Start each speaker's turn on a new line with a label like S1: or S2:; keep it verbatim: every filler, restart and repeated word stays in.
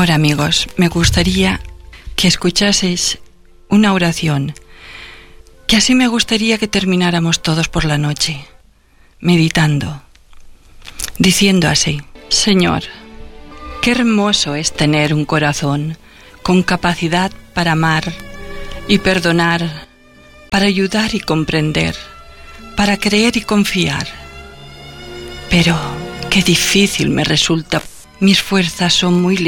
S1: Ahora, amigos, me gustaría que escuchaseis una oración, que así me gustaría que termináramos todos por la noche, meditando, diciendo así: Señor, qué hermoso es tener un corazón con capacidad para amar y perdonar, para ayudar y comprender, para creer y confiar. Pero qué difícil me resulta. Mis fuerzas son muy